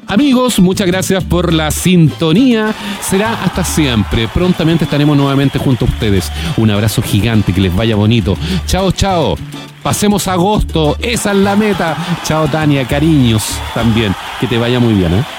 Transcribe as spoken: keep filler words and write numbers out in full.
Amigos, muchas gracias por la sintonía. Será hasta siempre. Prontamente estaremos nuevamente junto a ustedes. Un abrazo gigante, que les vaya bonito. Chao, chao. Pasemos agosto. Esa es la meta. Chao, Tania. Cariños también. Que te vaya muy bien, ¿eh?